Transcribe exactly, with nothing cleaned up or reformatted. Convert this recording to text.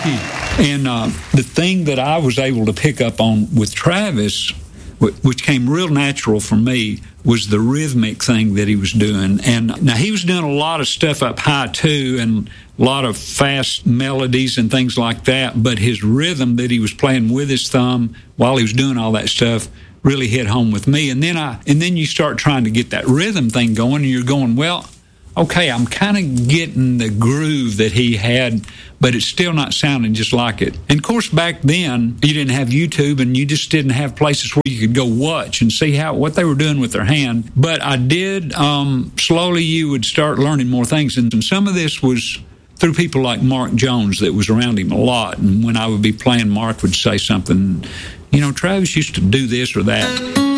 you. And uh, the thing that I was able to pick up on with Travis, which came real natural for me, was the rhythmic thing that he was doing. And now he was doing a lot of stuff up high too, and a lot of fast melodies and things like that, but his rhythm that he was playing with his thumb while he was doing all that stuff really hit home with me. And then I and then you start trying to get that rhythm thing going, and you're going, well, okay, I'm kind of getting the groove that he had, but it's still not sounding just like it. And of course, back then, you didn't have YouTube, and you just didn't have places where you could go watch and see how what they were doing with their hand. But I did, um, slowly you would start learning more things. And some of this was through people like Mark Jones that was around him a lot. And when I would be playing, Mark would say something, you know, Travis used to do this or that.